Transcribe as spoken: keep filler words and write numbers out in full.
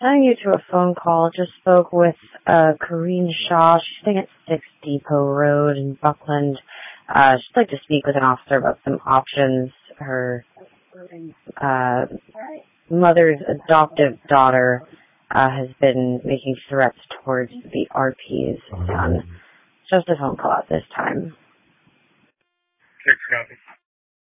sending you to a phone call. Just spoke with uh, Corrine Shaw. She's staying at six Depot Road in Buckland. Uh, she'd like to speak with an officer about some options. Her uh, mother's adoptive daughter uh, has been making threats towards the R P's son. Just a phone call at this time. Six copy.